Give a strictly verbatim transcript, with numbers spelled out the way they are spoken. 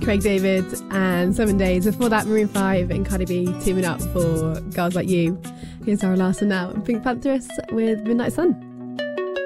Craig David and Seven Days. Before that, Maroon five and Cardi B teaming up for Girls Like You. Here's our last one now, Pink Panthers with Midnight Sun.